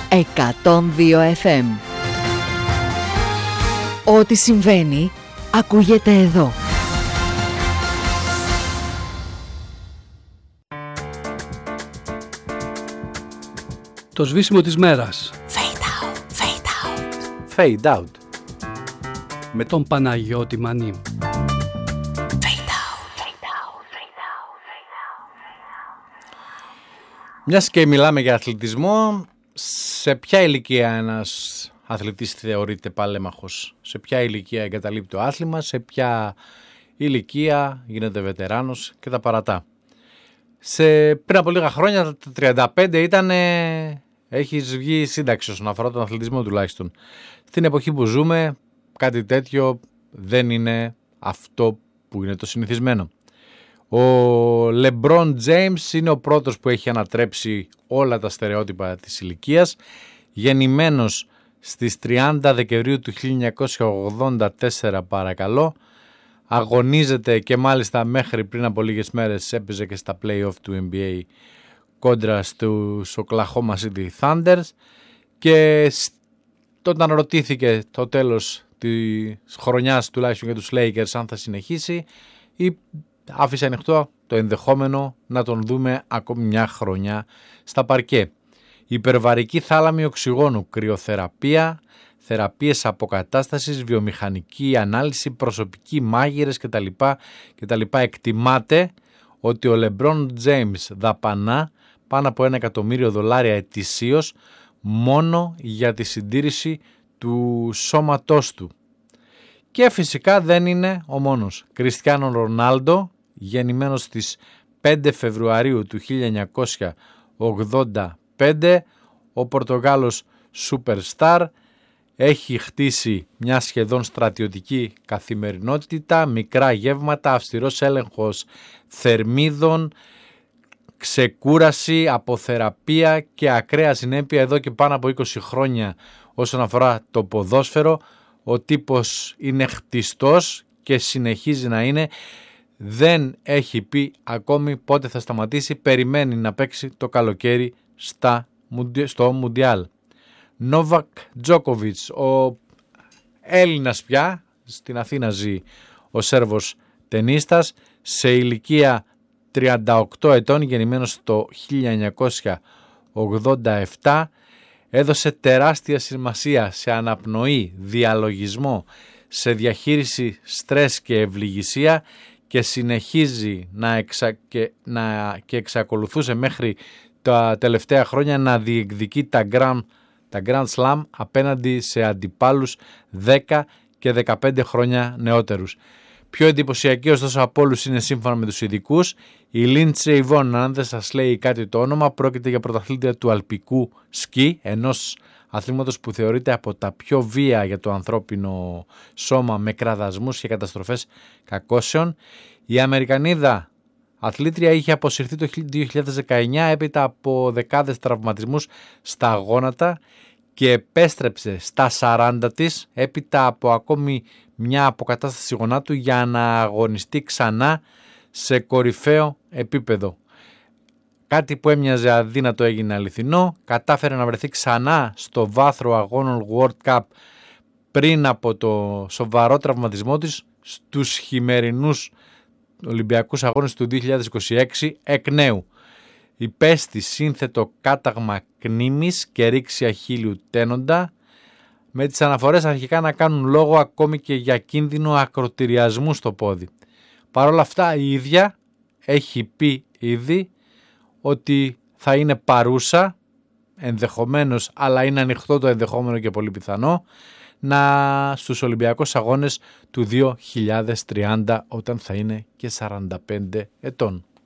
102 FM. Ό,τι συμβαίνει ακούγεται εδώ. Το σβήσιμο της μέρας. Fade out, fade out. Fade out. Με τον Παναγιώτη Μανί. Μιας και μιλάμε για αθλητισμό, σε ποια ηλικία ένας αθλητής θεωρείται παλέμαχος? Σε ποια ηλικία εγκαταλείπει το άθλημα, σε ποια ηλικία γίνεται βετεράνος και τα παρατά? Πριν από λίγα χρόνια, τα 35 ήταν, έχεις βγει σύνταξη όσον αφορά τον αθλητισμό τουλάχιστον. Στην εποχή που ζούμε, κάτι τέτοιο δεν είναι αυτό που είναι το συνηθισμένο. Ο LeBron James είναι ο πρώτος που έχει ανατρέψει όλα τα στερεότυπα της ηλικίας. Γεννημένος στις 30 Δεκεμβρίου του 1984 παρακαλώ. Αγωνίζεται και μάλιστα μέχρι πριν από λίγες μέρες έπαιζε και στα play-off του NBA κόντρα στους Oklahoma City Thunders, και όταν ρωτήθηκε το τέλος της χρονιάς τουλάχιστον για τους Lakers αν θα συνεχίσει, άφησε ανοιχτό το ενδεχόμενο να τον δούμε ακόμη μια χρονιά στα παρκέ. Υπερβαρική θάλαμη οξυγόνου, κρυοθεραπεία, θεραπείες αποκατάστασης, βιομηχανική ανάλυση, προσωπικοί μάγειρες κτλ. Εκτιμάται ότι ο LeBron James δαπανά πάνω από $1 εκατομμύριο ετησίως μόνο για τη συντήρηση του σώματός του. Και φυσικά δεν είναι ο μόνος. Κριστιάνο Ρονάλντο, γεννημένος στις 5 Φεβρουαρίου του 1985, ο Πορτογάλος Superstar, έχει χτίσει μια σχεδόν στρατιωτική καθημερινότητα, μικρά γεύματα, αυστηρός έλεγχος θερμίδων, ξεκούραση, αποθεραπεία και ακραία συνέπεια εδώ και πάνω από 20 χρόνια όσον αφορά το ποδόσφαιρο. Ο τύπος είναι χτιστός και συνεχίζει να είναι. Δεν έχει πει ακόμη πότε θα σταματήσει. Περιμένει να παίξει το καλοκαίρι στο Μουντιάλ. Νόβακ Τζόκοβιτς, ο Έλληνας πια, στην Αθήνα ζει ο Σέρβος τενίστας, σε ηλικία 38 ετών, γεννημένος το 1987, έδωσε τεράστια σημασία σε αναπνοή, διαλογισμό, σε διαχείριση στρες και ευληγησία, και συνεχίζει και εξακολουθούσε μέχρι τα τελευταία χρόνια να διεκδικεί τα Grand Slam απέναντι σε αντιπάλους 10 και 15 χρόνια νεότερους. Πιο εντυπωσιακή ωστόσο από όλους είναι, σύμφωνα με τους ειδικούς, η Lindsey Vonn. Αν δεν σας λέει κάτι το όνομα, πρόκειται για πρωταθλήτρια του αλπικού σκι, ενός αθλήματος που θεωρείται από τα πιο βία για το ανθρώπινο σώμα, με κραδασμούς και καταστροφές κακώσεων. Η Αμερικανίδα αθλήτρια είχε αποσυρθεί το 2019 έπειτα από δεκάδες τραυματισμούς στα γόνατα και επέστρεψε στα 40 της έπειτα από ακόμη μια αποκατάσταση γονάτου για να αγωνιστεί ξανά σε κορυφαίο επίπεδο. Κάτι που έμοιαζε αδύνατο έγινε αληθινό. Κατάφερε να βρεθεί ξανά στο βάθρο αγώνων World Cup πριν από το σοβαρό τραυματισμό της στους χειμερινούς Ολυμπιακούς Αγώνες του 2026 εκ νέου. Υπέστη σύνθετο κάταγμα κνήμης και ρήξη αχίλιου τένοντα, με τις αναφορές αρχικά να κάνουν λόγο ακόμη και για κίνδυνο ακροτηριασμού στο πόδι. Παρ' όλα αυτά η ίδια έχει πει ήδη ότι θα είναι παρούσα, ενδεχομένως, αλλά είναι ανοιχτό το ενδεχόμενο και πολύ πιθανό, στους Ολυμπιακούς Αγώνες του 2030, όταν θα είναι και 45 ετών.